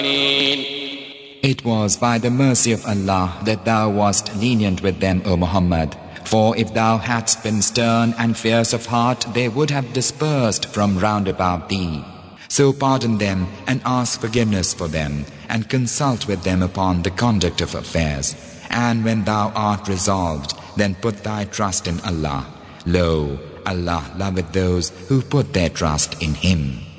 It was by the mercy of Allah that thou wast lenient with them, O Muhammad. For if thou hadst been stern and fierce of heart, they would have dispersed from round about thee. So pardon them and ask forgiveness for them, and consult with them upon the conduct of affairs. And when thou art resolved, then put thy trust in Allah. Lo, Allah loveth those who put their trust in Him.